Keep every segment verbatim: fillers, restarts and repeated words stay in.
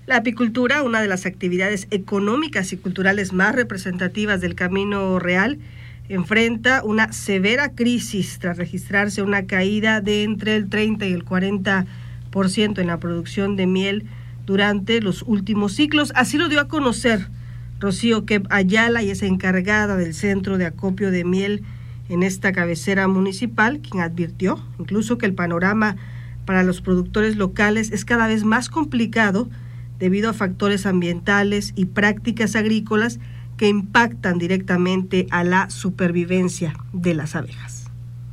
La apicultura, una de las actividades económicas y culturales más representativas del Camino Real, enfrenta una severa crisis tras registrarse una caída de entre el treinta y el cuarenta por ciento en la producción de miel durante los últimos ciclos. Así lo dio a conocer Rocío Kep Ayala, y es encargada del Centro de Acopio de Miel en esta cabecera municipal, quien advirtió incluso que el panorama para los productores locales es cada vez más complicado debido a factores ambientales y prácticas agrícolas que impactan directamente a la supervivencia de las abejas.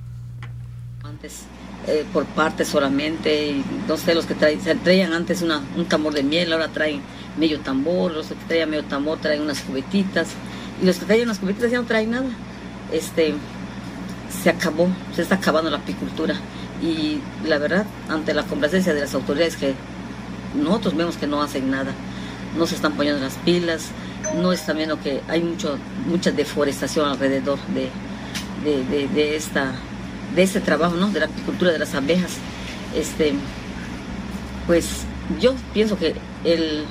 Antes, eh, por partes solamente, y no sé, los que traían, se traían antes una, un tambor de miel, ahora traen medio tambor, los que traían medio tambor traen unas cubetitas, y los que traían unas cubetitas ya no traen nada. Este, se acabó, se está acabando la apicultura, y la verdad, ante la complacencia de las autoridades, que nosotros vemos que no hacen nada, no se están poniendo las pilas, no están viendo que hay mucho, mucha deforestación alrededor de, de, de, de, esta, de este trabajo, ¿no? De la apicultura de las abejas. Este, pues yo pienso que el,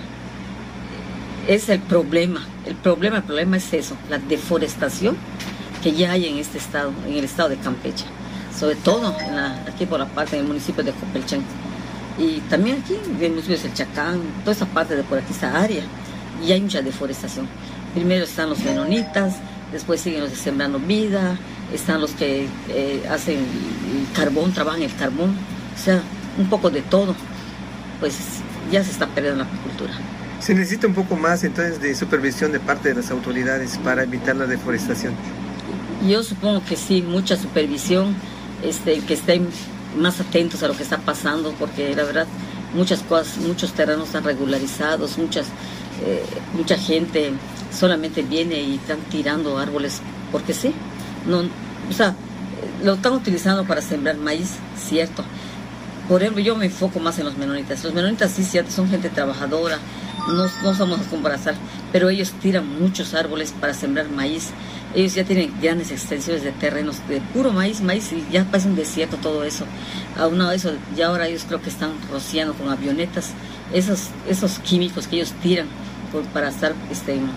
es el problema, el problema, el problema es eso, la deforestación que ya hay en este estado, en el estado de Campeche, sobre todo en la, aquí por la parte del municipio de Copelchán. Y también aquí, en el municipio de El Chacán, toda esa parte de por aquí, esa área, y hay mucha deforestación. Primero están los menonitas, después siguen los de Sembrando Vida, están los que eh, hacen el carbón, trabajan el carbón, o sea, un poco de todo. Pues ya se está perdiendo la apicultura. ¿Se necesita un poco más entonces de supervisión de parte de las autoridades para evitar la deforestación? Yo supongo que sí, mucha supervisión, este, que estén más atentos a lo que está pasando, porque la verdad muchas cosas, muchos terrenos están regularizados, muchas, eh, mucha gente solamente viene y están tirando árboles porque sí, no, o sea, lo están utilizando para sembrar maíz, cierto. Por ejemplo, yo me enfoco más en los menonitas. Los menonitas sí, cierto, son gente trabajadora, no, no somos a comparar, pero ellos tiran muchos árboles para sembrar maíz. Ellos ya tienen grandes extensiones de terrenos de puro maíz, maíz, y ya parece un desierto todo eso. Aunado a eso, ya ahora ellos creo que están rociando con avionetas esos, esos químicos que ellos tiran por, para estar este, eh,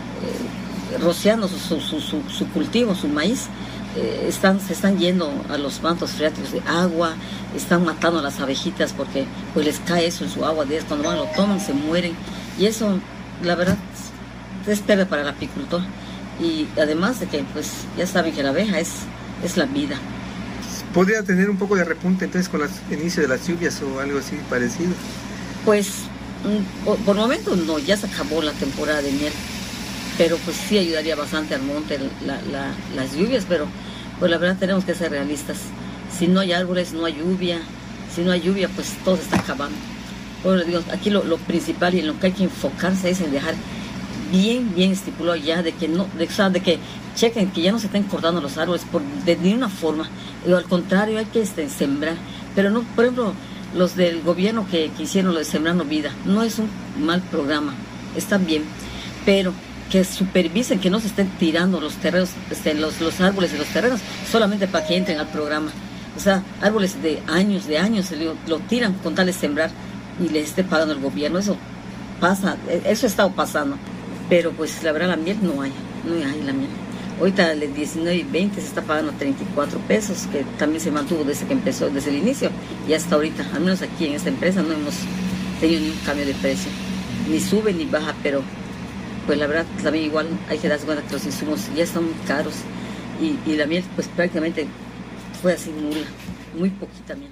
rociando su, su, su, su, su cultivo, su maíz. Eh, están, se están yendo a los mantos freáticos de agua, están matando a las abejitas porque pues les cae eso en su agua, de cuando van lo toman se mueren, y eso la verdad es pérdida para el apicultor. Y además de que pues ya saben que la abeja es, es la vida. ¿Podría tener un poco de repunte entonces con el inicio de las lluvias o algo así parecido? Pues por, por el momento no, ya se acabó la temporada de miel, pero pues sí ayudaría bastante al monte la, la, las lluvias, pero pues la verdad tenemos que ser realistas. Si no hay árboles, no hay lluvia, si no hay lluvia, pues todo se está acabando. Bueno, digo, aquí lo, lo principal y en lo que hay que enfocarse es en dejar bien, bien estipulado ya de que no, de, o sea, de que chequen que ya no se estén cortando los árboles por, de ninguna forma. Digo, al contrario, hay que este, sembrar, pero no, por ejemplo, los del gobierno que, que hicieron lo de Sembrando Vida, no es un mal programa, está bien, pero que supervisen que no se estén tirando los terrenos, este, los, los árboles de los terrenos solamente para que entren al programa. O sea, árboles de años, de años, lo, lo tiran con tal de sembrar y les esté pagando el gobierno. Eso pasa, eso ha estado pasando. Pero pues la verdad la miel no hay, no hay la miel. Ahorita el diecinueve y veinte se está pagando treinta y cuatro pesos, que también se mantuvo desde que empezó, desde el inicio, y hasta ahorita. Al menos aquí en esta empresa no hemos tenido ni un cambio de precio, ni sube ni baja, pero pues la verdad también igual hay que darse cuenta que los insumos ya están muy caros, y, y la miel pues prácticamente fue así nula, muy poquita miel.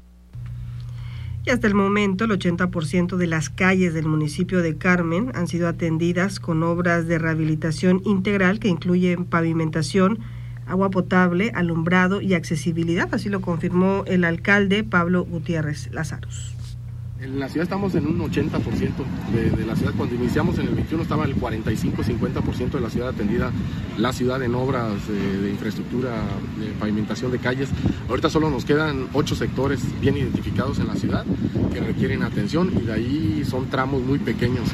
Y hasta el momento el ochenta por ciento de las calles del municipio de Carmen han sido atendidas con obras de rehabilitación integral que incluyen pavimentación, agua potable, alumbrado y accesibilidad. Así lo confirmó el alcalde Pablo Gutiérrez Lazaros. En la ciudad estamos en un ochenta por ciento de, de la ciudad. Cuando iniciamos en el veintiuno estaba el cuarenta y cinco a cincuenta por ciento de la ciudad atendida, la ciudad en obras de, de infraestructura, de pavimentación de calles. Ahorita solo nos quedan ocho sectores bien identificados en la ciudad que requieren atención, y de ahí son tramos muy pequeños.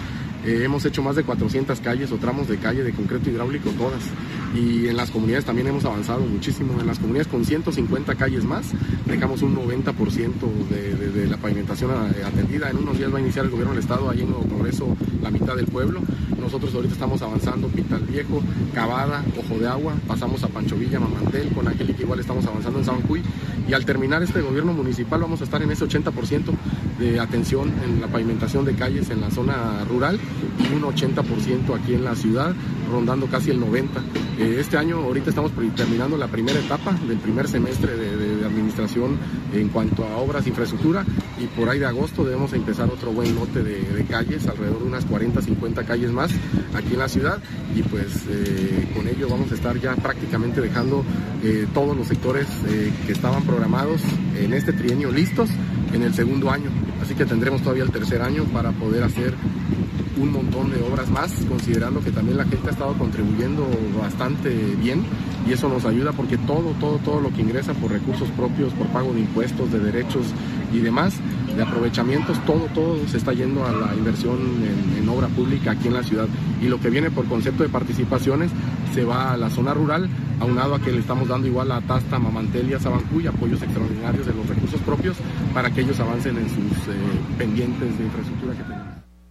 Eh, hemos hecho más de cuatrocientas calles o tramos de calle de concreto hidráulico, todas. Y en las comunidades también hemos avanzado muchísimo. En las comunidades con ciento cincuenta calles más, dejamos un noventa por ciento de, de, de la pavimentación atendida. En unos días va a iniciar el gobierno del estado, ahí en Nuevo Progreso, la mitad del pueblo. Nosotros ahorita estamos avanzando Pital Viejo, Cavada, Ojo de Agua, pasamos a Pancho Villa, Mamantel, con Angélica igual estamos avanzando en Sabancuy. Y al terminar este gobierno municipal vamos a estar en ese ochenta por ciento de atención en la pavimentación de calles en la zona rural y un ochenta por ciento aquí en la ciudad, rondando casi el noventa por ciento. Eh, este año ahorita estamos terminando la primera etapa del primer semestre de, de, de administración en cuanto a obras de infraestructura, y por ahí de agosto debemos empezar otro buen lote de, de calles, alrededor de unas cuarenta, cincuenta calles más aquí en la ciudad, y pues eh, con ello vamos a estar ya prácticamente dejando eh, todos los sectores eh, que estaban programados en este trienio listos en el segundo año, así que tendremos todavía el tercer año para poder hacer un montón de obras más, considerando que también la gente ha estado contribuyendo bastante bien, y eso nos ayuda porque todo, todo, todo lo que ingresa por recursos propios, por pago de impuestos, de derechos y demás, de aprovechamientos, todo, todo se está yendo a la inversión en, en obra pública aquí en la ciudad, y lo que viene por concepto de participaciones se va a la zona rural, aunado a que le estamos dando igual a Tasta, Mamantel y a Sabancuy apoyos extraordinarios de los recursos propios para que ellos avancen en sus eh, pendientes de infraestructura que tenemos.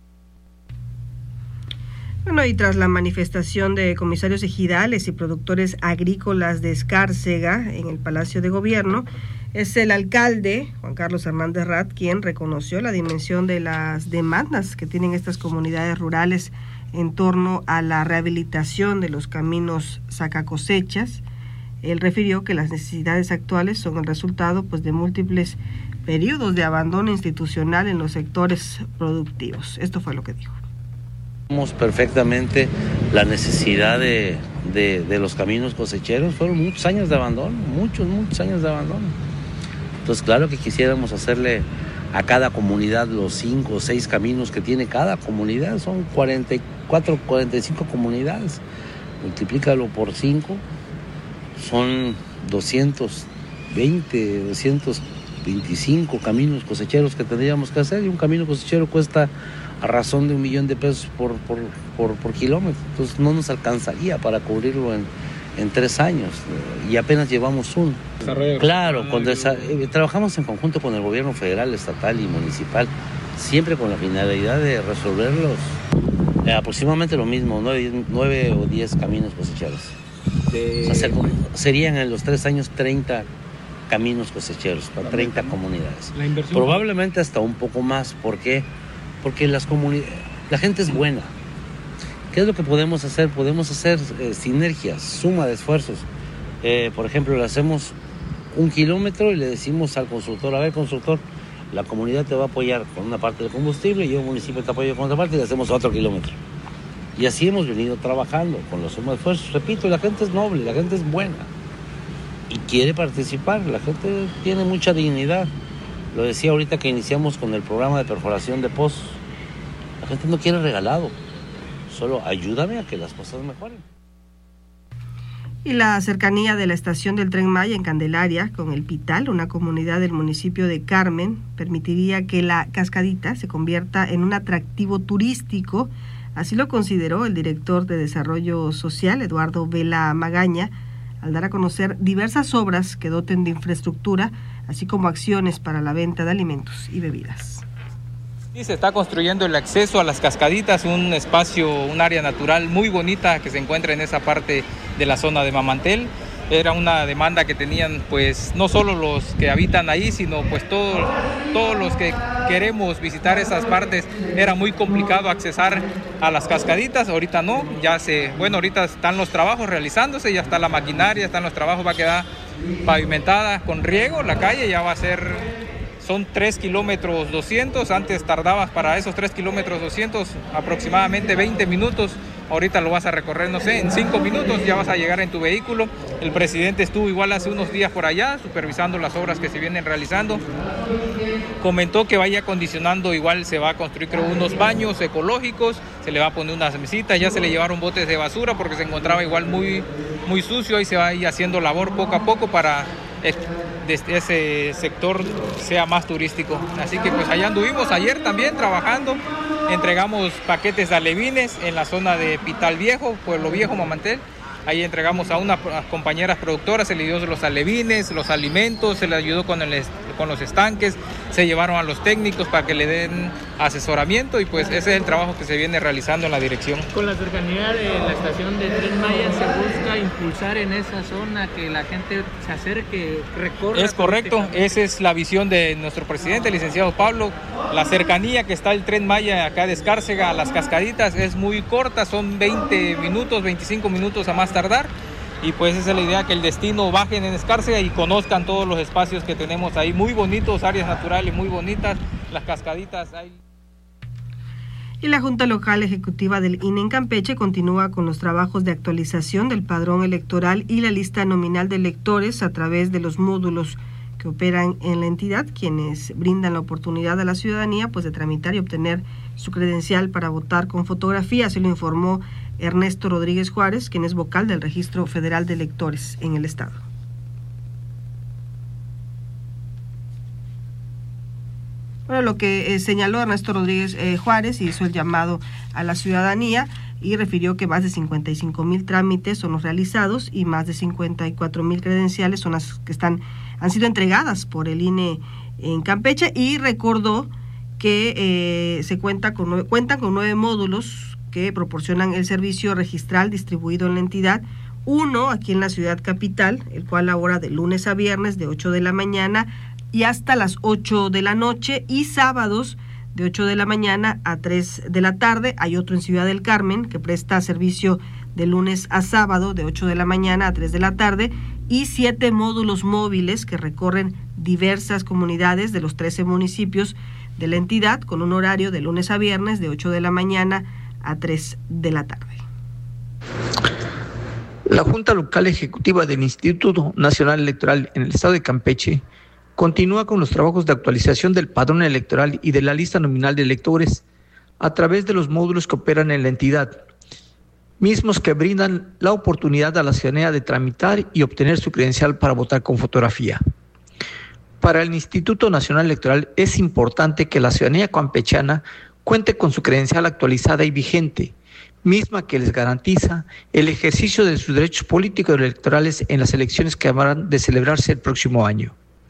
Bueno, y tras la manifestación de comisarios ejidales y productores agrícolas de Escárcega en el Palacio de Gobierno, es el alcalde, Juan Carlos Hernández Rat, quien reconoció la dimensión de las demandas que tienen estas comunidades rurales en torno a la rehabilitación de los caminos sacacosechas. Él refirió que las necesidades actuales son el resultado pues, de múltiples periodos de abandono institucional en los sectores productivos. Esto fue lo que dijo. Vemos perfectamente la necesidad de, de, de los caminos cosecheros. Fueron muchos años de abandono, muchos, muchos años de abandono. Entonces, claro que quisiéramos hacerle a cada comunidad los cinco o seis caminos que tiene cada comunidad. Son cuarenta y cuatro, cuarenta y cinco comunidades. Multiplícalo por cinco, son doscientos veinte, doscientos veinticinco caminos cosecheros que tendríamos que hacer, y un camino cosechero cuesta a razón de un millón de pesos por, por, por, por kilómetro. Entonces no nos alcanzaría para cubrirlo en, en tres años, y apenas llevamos uno. Claro, cuando esa, eh, trabajamos en conjunto con el gobierno federal, estatal y municipal, siempre con la finalidad de resolverlos. Eh, aproximadamente lo mismo, nueve, nueve o diez caminos cosecheros. De... O sea, serían en los tres años treinta caminos cosecheros para treinta comunidades. La inversión... Probablemente hasta un poco más. ¿Por qué? Porque las comunidades, la gente es buena. ¿Qué es lo que podemos hacer? Podemos hacer eh, sinergias, suma de esfuerzos. Eh, por ejemplo, le hacemos un kilómetro y le decimos al constructor, a ver, constructor, la comunidad te va a apoyar con una parte del combustible y yo, municipio, te apoyo con otra parte, y le hacemos otro kilómetro. Y así hemos venido trabajando con la suma de esfuerzos. Repito, la gente es noble, la gente es buena y quiere participar. La gente tiene mucha dignidad. Lo decía ahorita que iniciamos con el programa de perforación de pozos. La gente no quiere regalado, solo ayúdame a que las cosas mejoren. Y la cercanía de la estación del Tren Maya en Candelaria con El Pital, una comunidad del municipio de Carmen, permitiría que la Cascadita se convierta en un atractivo turístico. Así lo consideró el director de Desarrollo Social, Eduardo Vela Magaña, al dar a conocer diversas obras que doten de infraestructura, así como acciones para la venta de alimentos y bebidas. Sí, se está construyendo el acceso a las Cascaditas, un espacio, un área natural muy bonita que se encuentra en esa parte de la zona de Mamantel. Era una demanda que tenían pues no solo los que habitan ahí, sino pues todos, todos los que queremos visitar esas partes. Era muy complicado accesar a las Cascaditas, ahorita no, ya se, bueno, ahorita están los trabajos realizándose, ya está la maquinaria, están los trabajos, va a quedar pavimentada con riego, la calle ya va a ser, son tres kilómetros doscientos, antes tardabas para esos tres kilómetros doscientos aproximadamente veinte minutos, ahorita lo vas a recorrer, no sé, en cinco minutos ya vas a llegar en tu vehículo. El presidente estuvo igual hace unos días por allá, supervisando las obras que se vienen realizando. Comentó que vaya acondicionando, igual se va a construir creo unos baños ecológicos, se le va a poner unas mesitas, ya se le llevaron botes de basura porque se encontraba igual muy, muy sucio, y se va a ir haciendo labor poco a poco para que ese sector sea más turístico. Así que pues allá anduvimos ayer también trabajando entregamos paquetes de alevines en la zona de Pital Viejo, Pueblo Viejo, Mamantel. Ahí entregamos a unas compañeras productoras, se le dio los alevines, los alimentos, se le ayudó con, el, con los estanques, se llevaron a los técnicos para que le den asesoramiento y pues ese es el trabajo que se viene realizando en la dirección. Con la cercanía de la estación de Tren Maya se busca impulsar en esa zona que la gente se acerque, recorra. Es correcto, esa es la visión de nuestro presidente, el licenciado Pablo. La cercanía que está el Tren Maya acá de Escárcega a las Cascaditas es muy corta, son veinte minutos, veinticinco minutos a más tardar, y pues esa es la idea, que el destino bajen en Escárcega y conozcan todos los espacios que tenemos ahí, muy bonitos, áreas naturales muy bonitas, las cascaditas hay. Y la Junta Local Ejecutiva del I N E en Campeche continúa con los trabajos de actualización del padrón electoral y la lista nominal de electores a través de los módulos que operan en la entidad, quienes brindan la oportunidad a la ciudadanía pues de tramitar y obtener su credencial para votar con fotografía. Así lo informó Ernesto Rodríguez Juárez, quien es vocal del Registro Federal de Electores en el estado. Bueno, lo que eh, señaló Ernesto Rodríguez eh, Juárez, hizo el llamado a la ciudadanía y refirió que más de cincuenta y cinco mil trámites son los realizados y más de cincuenta y cuatro mil credenciales son las que están han sido entregadas por el I N E en Campeche, y recordó que eh, se cuenta con nueve, cuentan con nueve módulos que proporcionan el servicio registral distribuido en la entidad, uno aquí en la ciudad capital, el cual labora de lunes a viernes de ocho de la mañana y hasta las ocho de la noche, y sábados de ocho de la mañana a tres de la tarde. Hay otro en Ciudad del Carmen que presta servicio de lunes a sábado de ocho de la mañana a tres de la tarde, y siete módulos móviles que recorren diversas comunidades de los trece municipios de la entidad con un horario de lunes a viernes de ocho de la mañana a tres de la tarde. La Junta Local Ejecutiva del Instituto Nacional Electoral en el estado de Campeche continúa con los trabajos de actualización del padrón electoral y de la lista nominal de electores a través de los módulos que operan en la entidad, mismos que brindan la oportunidad a la ciudadanía de tramitar y obtener su credencial para votar con fotografía. Para el Instituto Nacional Electoral es importante que la ciudadanía campechana cuente con su credencial actualizada y vigente, misma que les garantiza el ejercicio de sus derechos políticos y electorales en las elecciones que habrán de celebrarse el próximo año.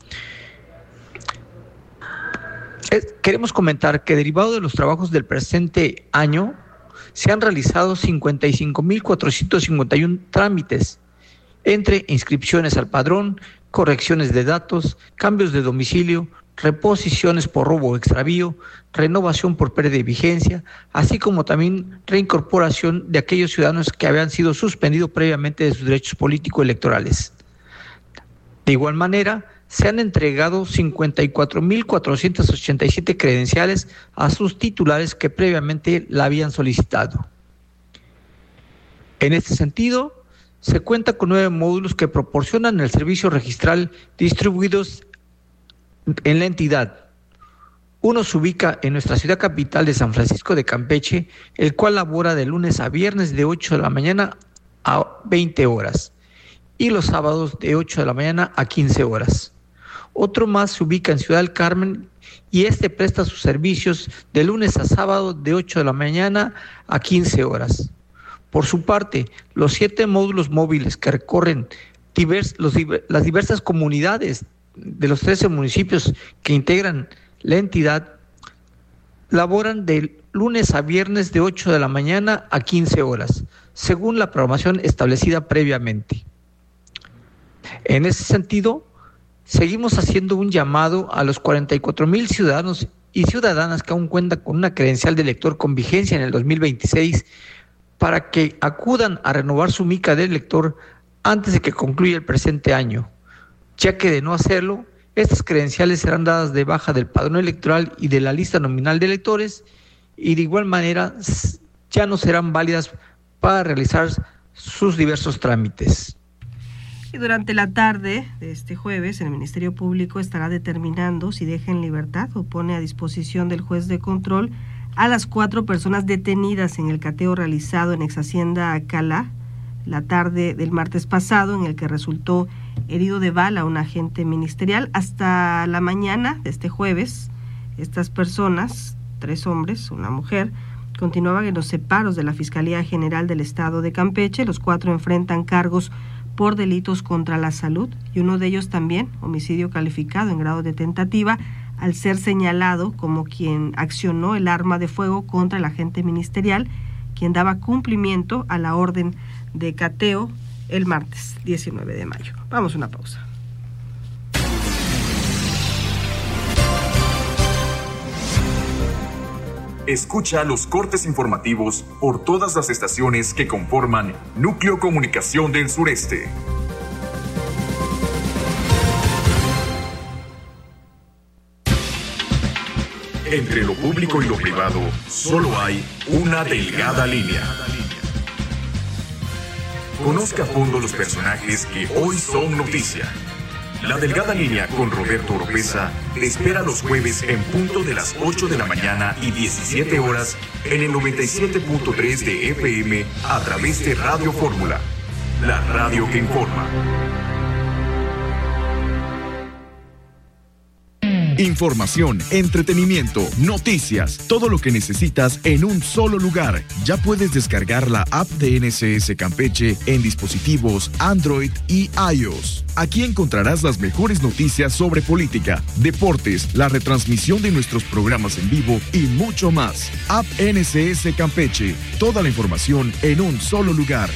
Queremos comentar que derivado de los trabajos del presente año, se han realizado cincuenta y cinco mil cuatrocientos cincuenta y uno trámites, entre inscripciones al padrón, correcciones de datos, cambios de domicilio, reposiciones por robo o extravío, renovación por pérdida de vigencia, así como también reincorporación de aquellos ciudadanos que habían sido suspendidos previamente de sus derechos políticos electorales. De igual manera, se han entregado cincuenta y cuatro mil cuatrocientos ochenta y siete credenciales a sus titulares que previamente la habían solicitado. En este sentido, se cuenta con nueve módulos que proporcionan el servicio registral distribuidos en la entidad. Uno se ubica en nuestra ciudad capital de San Francisco de Campeche, el cual labora de lunes a viernes de ocho de la mañana a veinte horas y los sábados de ocho de la mañana a quince horas. Otro más se ubica en Ciudad del Carmen y este presta sus servicios de lunes a sábado de ocho de la mañana a quince horas. Por su parte, los siete módulos móviles que recorren divers, los, las diversas comunidades de los trece municipios que integran la entidad laboran de lunes a viernes de ocho de la mañana a quince horas, según la programación establecida previamente. En ese sentido, seguimos haciendo un llamado a los cuarenta y cuatro mil ciudadanos y ciudadanas que aún cuentan con una credencial de elector con vigencia en el dos mil veintiséis para que acudan a renovar su mica de elector antes de que concluya el presente año, ya que de no hacerlo, estas credenciales serán dadas de baja del padrón electoral y de la lista nominal de electores y de igual manera ya no serán válidas para realizar sus diversos trámites. Y durante la tarde de este jueves, el Ministerio Público estará determinando si deja en libertad o pone a disposición del juez de control a las cuatro personas detenidas en el cateo realizado en ex hacienda Calá la tarde del martes pasado, en el que resultó herido de bala un agente ministerial. Hasta la mañana de este jueves, estas personas tres hombres, una mujer, continuaban en los separos de la Fiscalía General del Estado de Campeche. Los cuatro enfrentan cargos por delitos contra la salud y uno de ellos también, homicidio calificado en grado de tentativa, al ser señalado como quien accionó el arma de fuego contra el agente ministerial, quien daba cumplimiento a la orden de cateo el martes diecinueve de mayo. Vamos a una pausa. Escucha los cortes informativos por todas las estaciones que conforman Núcleo Comunicación del Sureste. Entre lo público y lo privado, solo hay una delgada línea. Conozca a fondo los personajes que hoy son noticia. La delgada línea con Roberto Oropeza te espera los jueves en punto de las ocho de la mañana y diecisiete horas en el noventa y siete punto tres de F M a través de Radio Fórmula, la radio que informa. Información, entretenimiento, noticias, todo lo que necesitas en un solo lugar. Ya puedes descargar la app de N S S Campeche en dispositivos Android y iOS. Aquí encontrarás las mejores noticias sobre política, deportes, la retransmisión de nuestros programas en vivo y mucho más. App N S S Campeche, toda la información en un solo lugar.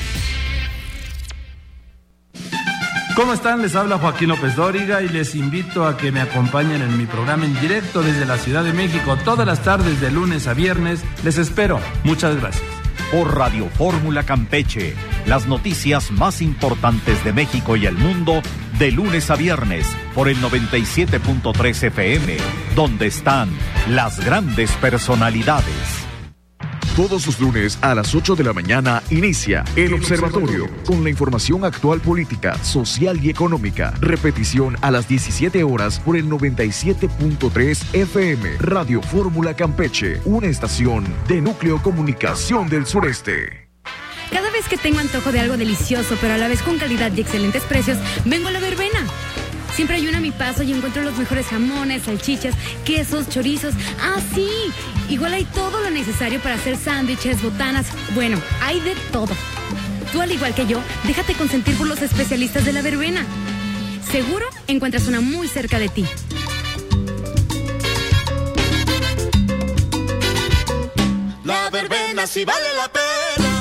¿Cómo están? Les habla Joaquín López Dóriga y les invito a que me acompañen en mi programa en directo desde la Ciudad de México todas las tardes de lunes a viernes. Les espero. Muchas gracias. Por Radio Fórmula Campeche, las noticias más importantes de México y el mundo de lunes a viernes por el noventa y siete punto tres F M, donde están las grandes personalidades. Todos los lunes a las ocho de la mañana inicia El Observatorio, con la información actual política, social y económica. Repetición a las diecisiete horas por el noventa y siete punto tres F M, Radio Fórmula Campeche, una estación de Núcleo Comunicación del Sureste. Cada vez que tengo antojo de algo delicioso, pero a la vez con calidad y excelentes precios, vengo a La Verbena. Siempre hay una a mi paso y encuentro los mejores jamones, salchichas, quesos, chorizos. ¡Ah, sí! Igual hay todo lo necesario para hacer sándwiches, botanas. Bueno, hay de todo. Tú, al igual que yo, déjate consentir por los especialistas de La Verbena. Seguro encuentras una muy cerca de ti. La Verbena sí vale la pena.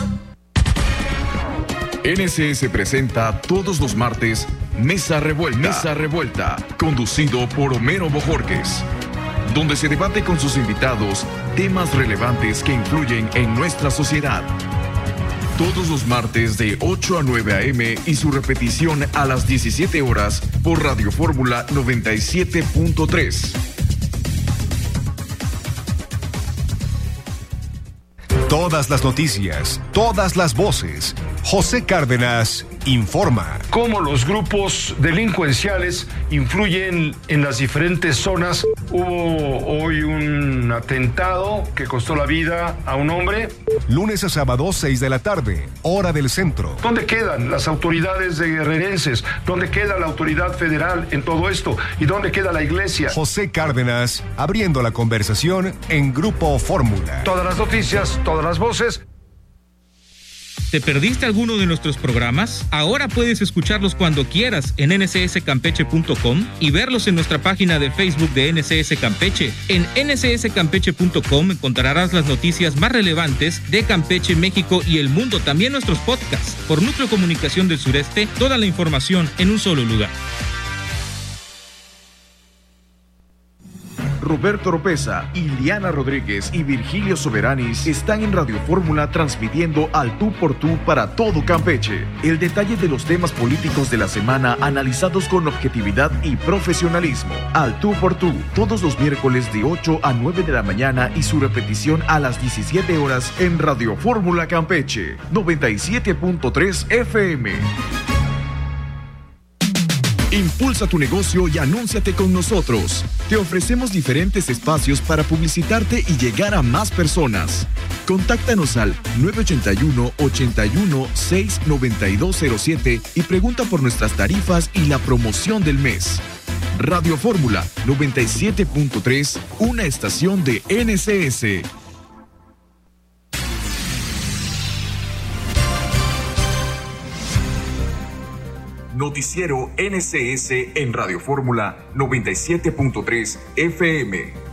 N S S presenta todos los martes Mesa Revuelta, Mesa Revuelta, conducido por Homero Bojorquez, donde se debate con sus invitados temas relevantes que influyen en nuestra sociedad. Todos los martes de ocho a nueve a eme y su repetición a las diecisiete horas por Radio Fórmula noventa y siete punto tres. Todas las noticias, todas las voces. José Cárdenas informa. Cómo los grupos delincuenciales influyen en las diferentes zonas. Hubo hoy un atentado que costó la vida a un hombre. Lunes a sábado, seis de la tarde, hora del centro. ¿Dónde quedan las autoridades de guerrerenses? ¿Dónde queda la autoridad federal en todo esto? ¿Y dónde queda la iglesia? José Cárdenas, abriendo la conversación en Grupo Fórmula. Todas las noticias, todas las voces. ¿Te perdiste alguno de nuestros programas? Ahora puedes escucharlos cuando quieras en ene ese ese campeche punto com y verlos en nuestra página de Facebook de N S S Campeche. En ene ese ese campeche punto com encontrarás las noticias más relevantes de Campeche, México y el mundo. También nuestros podcasts. Por Núcleo Comunicación del Sureste, toda la información en un solo lugar. Roberto Oropeza, Iliana Rodríguez y Virgilio Soberanis están en Radio Fórmula transmitiendo al tú por tú para todo Campeche. El detalle de los temas políticos de la semana analizados con objetividad y profesionalismo. Al tú por tú, todos los miércoles de ocho a nueve de la mañana y su repetición a las diecisiete horas en Radio Fórmula Campeche, noventa y siete punto tres F M. Impulsa tu negocio y anúnciate con nosotros. Te ofrecemos diferentes espacios para publicitarte y llegar a más personas. Contáctanos al nueve ocho uno, ocho uno seis, nueve dos cero siete y pregunta por nuestras tarifas y la promoción del mes. Radio Fórmula noventa y siete punto tres, una estación de N C S. Noticiero N C S en Radio Fórmula noventa y siete punto tres F M.